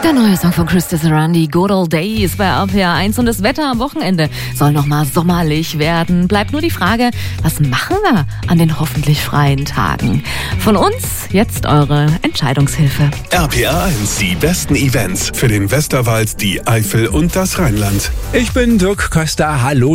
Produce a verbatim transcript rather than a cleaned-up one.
Der neue Song von Chris Sarandi, Good Old Days bei R P R eins, und das Wetter am Wochenende soll nochmal sommerlich werden. Bleibt nur die Frage, was machen wir an den hoffentlich freien Tagen? Von uns jetzt eure Entscheidungshilfe. R P R eins, die besten Events für den Westerwald, die Eifel und das Rheinland. Ich bin Dirk Köster, hallo.